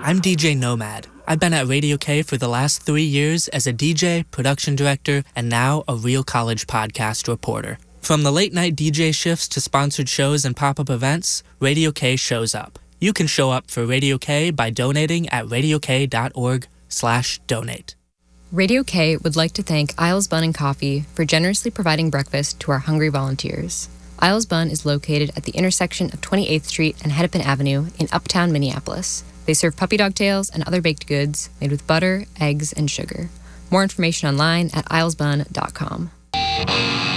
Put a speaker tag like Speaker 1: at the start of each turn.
Speaker 1: I'm DJ Nomad. I've been at Radio K for the last 3 years as a DJ, production director, and now a Real College podcast reporter. From the late-night DJ shifts to sponsored shows and pop-up events, Radio K shows up. You can show up for Radio K by donating at radiok.org/donate.
Speaker 2: Radio K would like to thank Isles Bun and Coffee for generously providing breakfast to our hungry volunteers. Isles Bun is located at the intersection of 28th Street and Hennepin Avenue in Uptown Minneapolis. They serve puppy dog tails and other baked goods made with butter, eggs, and sugar. More information online at islesbun.com.